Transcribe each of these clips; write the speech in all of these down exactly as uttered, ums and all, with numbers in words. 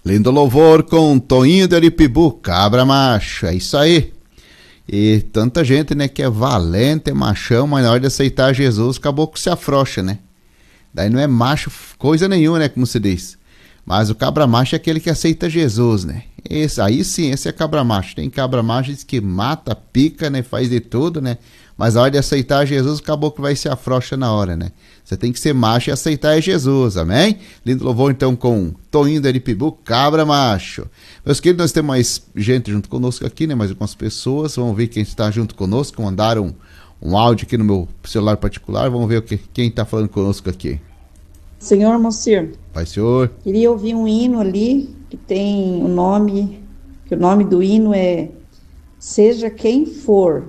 Lindo louvor com Toinho de Aripibu, cabra macho, é isso aí. E tanta gente, né, que é valente, é machão, mas na hora de aceitar Jesus, acabou que se afrouxa, né? Daí não é macho coisa nenhuma, né, como se diz. Mas o cabra macho é aquele que aceita Jesus, né? Esse, aí sim, esse é cabra macho. Tem cabra macho que mata, pica, né, faz de tudo, né? Mas na hora de aceitar Jesus, acabou que vai se afrouxa na hora, né? Você tem que ser macho e aceitar Jesus, amém? Lindo louvor então com Toinho de Aripibu, cabra macho. Meus queridos, nós temos mais gente junto conosco aqui, né? Mais algumas pessoas, vamos ver quem está junto conosco. Mandaram um, um áudio aqui no meu celular particular, vamos ver o que, quem está falando conosco aqui. Senhor Moacir, Pai, senhor. Queria ouvir um hino ali que tem o nome, que o nome do hino é Seja Quem For.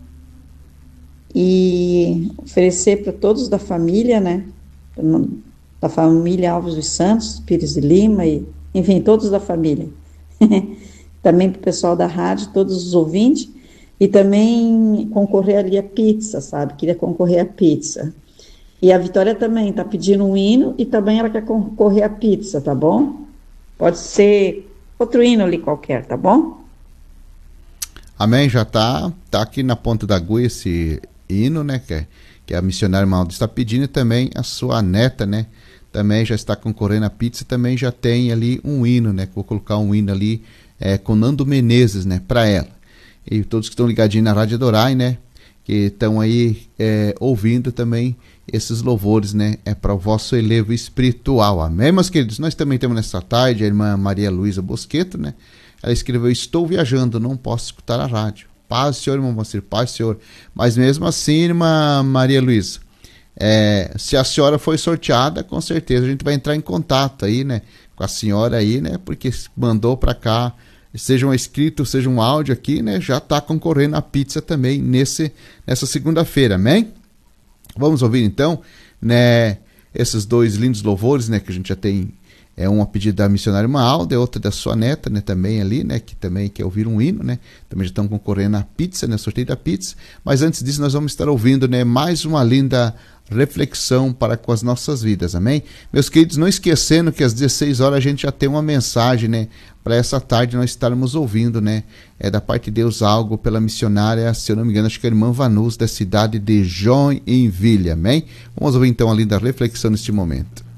E oferecer para todos da família, né? Da família Alves dos Santos, Pires de Lima, e, enfim, todos da família. Também para o pessoal da rádio, todos os ouvintes. E também concorrer ali a pizza, sabe? Queria concorrer a pizza. E a Vitória também está pedindo um hino e também ela quer concorrer a pizza, tá bom? Pode ser outro hino ali qualquer, tá bom? Amém, já tá, tá aqui na ponta da agulha esse hino, né, que, é, que a missionária Maldo está pedindo, e também a sua neta, né, também já está concorrendo a pizza, também já tem ali um hino, né, vou colocar um hino ali é, com Nando Menezes, né, para ela. E todos que estão ligadinhos na Rádio Adorai, né, que estão aí é, ouvindo também esses louvores, né, é para o vosso elevo espiritual, amém, meus queridos? Nós também temos nessa tarde a irmã Maria Luísa Bosqueto, né, ela escreveu: estou viajando, não posso escutar a rádio. Paz, senhor, irmão Moacir, paz, senhor. Mas mesmo assim, irmã Maria Luísa, é, se a senhora foi sorteada, com certeza a gente vai entrar em contato aí, né, com a senhora aí, né, porque mandou para cá, seja um escrito, seja um áudio aqui, né, já está concorrendo a pizza também nesse, nessa segunda-feira, amém? Vamos ouvir então, né, esses dois lindos louvores, né, que a gente já tem. É um a pedido da missionária irmã Alda, outra da sua neta, né, também ali, né, que também quer ouvir um hino, né, também já estão concorrendo à pizza, né, sorteio da pizza, mas antes disso nós vamos estar ouvindo, né, mais uma linda reflexão para com as nossas vidas, amém? Meus queridos, não esquecendo que às dezesseis horas a gente já tem uma mensagem, né, para essa tarde nós estarmos ouvindo, né, é da parte de Deus algo pela missionária, se eu não me engano, acho que é a irmã Vanus, da cidade de Joinville, amém? Vamos ouvir então a linda reflexão neste momento.